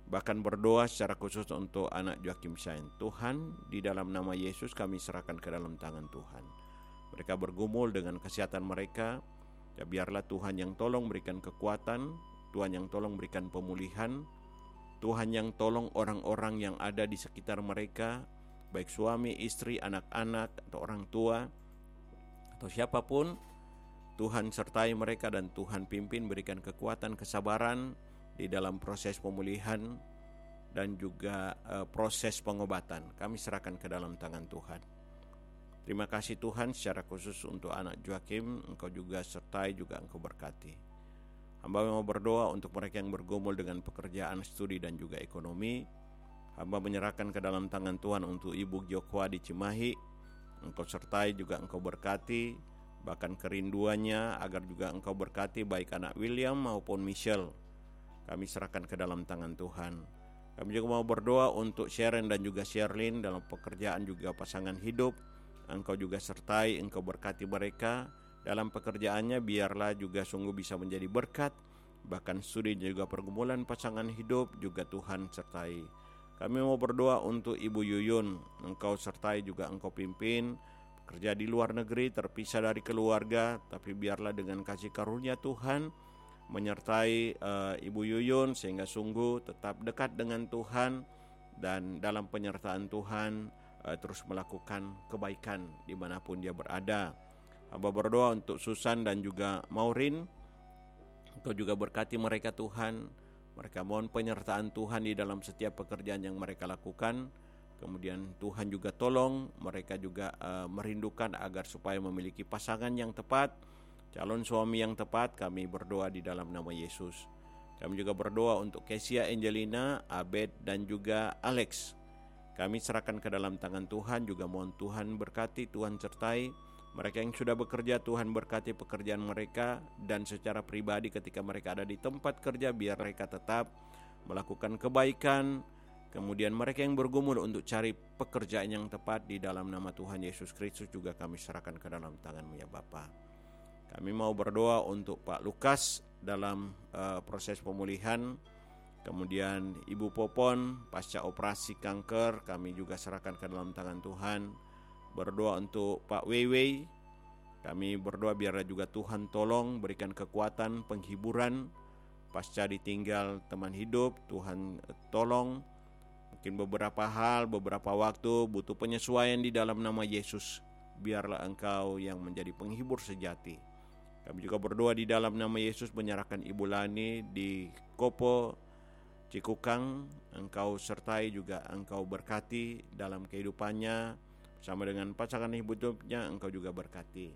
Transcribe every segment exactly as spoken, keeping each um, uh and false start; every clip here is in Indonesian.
Bahkan berdoa secara khusus untuk anak Joakim Shine. Tuhan, di dalam nama Yesus kami serahkan ke dalam tangan Tuhan. Mereka bergumul dengan kesehatan mereka, ya biarlah Tuhan yang tolong berikan kekuatan, Tuhan yang tolong berikan pemulihan, Tuhan yang tolong orang-orang yang ada di sekitar mereka, baik suami, istri, anak-anak, atau orang tua, atau siapapun. Tuhan sertai mereka dan Tuhan pimpin, berikan kekuatan, kesabaran di dalam proses pemulihan dan juga uh, proses pengobatan. Kami serahkan ke dalam tangan Tuhan. Terima kasih Tuhan secara khusus untuk anak Joakim, Engkau juga sertai, juga Engkau berkati. Hamba mau berdoa untuk mereka yang bergumul dengan pekerjaan, studi dan juga ekonomi. Hamba menyerahkan ke dalam tangan Tuhan untuk Ibu Jokwa di Cimahi. Engkau sertai, juga Engkau berkati, bahkan kerinduannya agar juga Engkau berkati baik anak William maupun Michelle. Kami serahkan ke dalam tangan Tuhan. Kami juga mau berdoa untuk Sharon dan juga Sherlyn dalam pekerjaan juga pasangan hidup. Engkau juga sertai, Engkau berkati mereka dalam pekerjaannya, biarlah juga sungguh bisa menjadi berkat. Bahkan studi juga pergumulan pasangan hidup juga Tuhan sertai. Kami mau berdoa untuk Ibu Yuyun, Engkau sertai, juga Engkau pimpin. Kerja di luar negeri, terpisah dari keluarga, tapi biarlah dengan kasih karunia Tuhan menyertai uh, Ibu Yuyun sehingga sungguh tetap dekat dengan Tuhan dan dalam penyertaan Tuhan uh, terus melakukan kebaikan dimanapun dia berada. Hamba berdoa untuk Susan dan juga Maureen, Engkau juga berkati mereka Tuhan. Mereka mohon penyertaan Tuhan di dalam setiap pekerjaan yang mereka lakukan. Kemudian Tuhan juga tolong mereka juga uh, merindukan agar supaya memiliki pasangan yang tepat, calon suami yang tepat. Kami berdoa di dalam nama Yesus. Kami juga berdoa untuk Kesia, Angelina, Abed dan juga Alex. Kami serahkan ke dalam tangan Tuhan, juga mohon Tuhan berkati, Tuhan sertai. Mereka yang sudah bekerja, Tuhan berkati pekerjaan mereka, dan secara pribadi ketika mereka ada di tempat kerja, biar mereka tetap melakukan kebaikan. Kemudian mereka yang bergumul untuk cari pekerjaan yang tepat, di dalam nama Tuhan Yesus Kristus juga kami serahkan ke dalam tangan-Mu ya Bapa. Kami mau berdoa untuk Pak Lukas dalam uh, proses pemulihan. Kemudian Ibu Popon pasca operasi kanker, kami juga serahkan ke dalam tangan Tuhan. Berdoa untuk Pak Weiwei, kami berdoa biarlah juga Tuhan tolong berikan kekuatan, penghiburan pasca ditinggal teman hidup. Tuhan tolong. Mungkin beberapa hal, beberapa waktu butuh penyesuaian, di dalam nama Yesus. Biarlah Engkau yang menjadi penghibur sejati. Kami juga berdoa di dalam nama Yesus menyerahkan Ibu Lani di Kopo, Cikukang. Engkau sertai, juga Engkau berkati dalam kehidupannya. Bersama dengan pasangan hidupnya, Engkau juga berkati.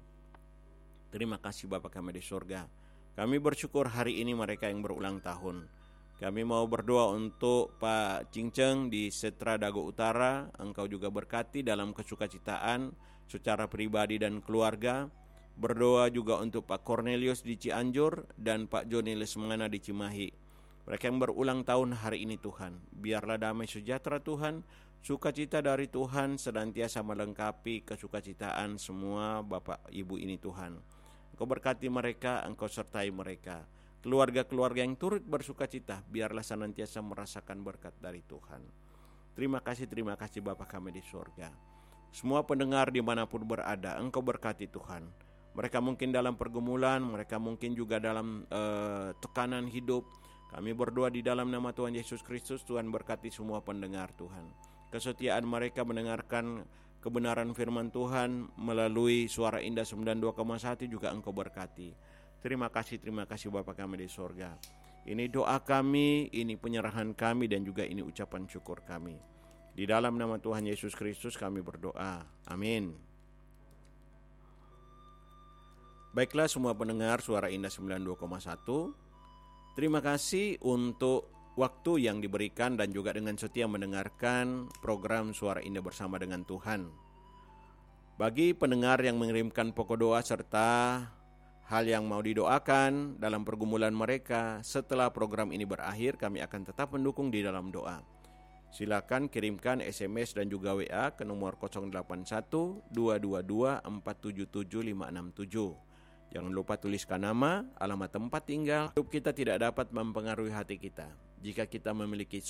Terima kasih Bapa kami di surga. Kami bersyukur hari ini mereka yang berulang tahun. Kami mau berdoa untuk Pak Cinceng di Setra Dago Utara. Engkau juga berkati dalam kesukacitaan secara pribadi dan keluarga. Berdoa juga untuk Pak Cornelius di Cianjur dan Pak Joni Lesmana di Cimahi. Mereka yang berulang tahun hari ini Tuhan. Biarlah damai sejahtera Tuhan, sukacita dari Tuhan senantiasa melengkapi kesukacitaan semua Bapak Ibu ini Tuhan. Engkau berkati mereka, Engkau sertai mereka. Keluarga-keluarga yang turut bersukacita, biarlah senantiasa merasakan berkat dari Tuhan. Terima kasih, terima kasih Bapa kami di surga. Semua pendengar dimanapun berada, Engkau berkati Tuhan. Mereka mungkin dalam pergumulan, mereka mungkin juga dalam uh, tekanan hidup. Kami berdoa di dalam nama Tuhan Yesus Kristus, Tuhan berkati semua pendengar Tuhan. Kesetiaan mereka mendengarkan kebenaran firman Tuhan melalui Suara Indah sembilan puluh dua koma satu juga Engkau berkati. Terima kasih, terima kasih Bapa kami di surga. Ini doa kami, ini penyerahan kami, dan juga ini ucapan syukur kami. Di dalam nama Tuhan Yesus Kristus kami berdoa. Amin. Baiklah semua pendengar Suara Indah sembilan puluh dua koma satu. Terima kasih untuk waktu yang diberikan dan juga dengan setia mendengarkan program Suara Indah bersama dengan Tuhan. Bagi pendengar yang mengirimkan pokok doa serta hal yang mau didoakan dalam pergumulan mereka setelah program ini berakhir, kami akan tetap mendukung di dalam doa. Silakan kirimkan S M S dan juga W A ke nomor nol delapan satu dua dua dua empat tujuh tujuh lima enam tujuh. Jangan lupa tuliskan nama, alamat tempat tinggal. Hidup kita tidak dapat mempengaruhi hati kita. Jika kita memiliki